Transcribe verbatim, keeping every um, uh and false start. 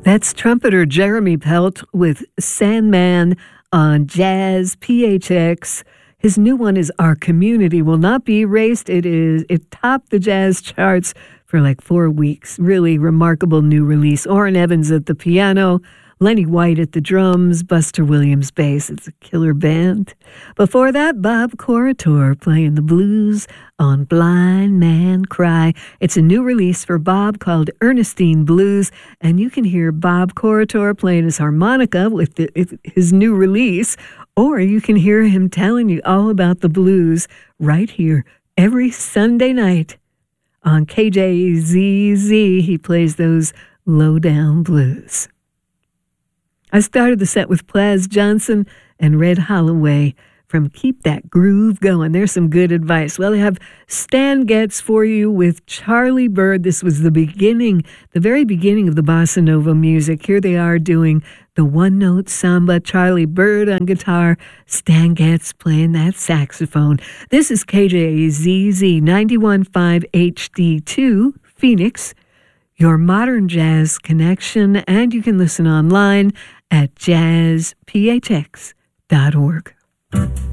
That's trumpeter Jeremy Pelt with Sandman on Jazz P H X. His new one is Our Community Will Not Be Erased. It is it topped the jazz charts for like four weeks. Really remarkable new release. Orrin Evans at the piano, Lenny White at the drums, Buster Williams bass. It's a killer band. Before that, Bob Corritore playing the blues on Blind Man Cry. It's a new release for Bob called Ernestine Blues, and you can hear Bob Corritore playing his harmonica with the, his new release, or you can hear him telling you all about the blues right here every Sunday night on K J Z Z. He plays those low-down blues. I started the set with Plas Johnson and Red Holloway from Keep That Groove Going. There's some good advice. Well, I have Stan Getz for you with Charlie Byrd. This was the beginning, the very beginning of the bossa nova music. Here they are doing the one-note samba. Charlie Byrd on guitar, Stan Getz playing that saxophone. This is K J Z Z ninety-one point five H D two, Phoenix, your modern jazz connection, and you can listen online at jazz p h x dot org.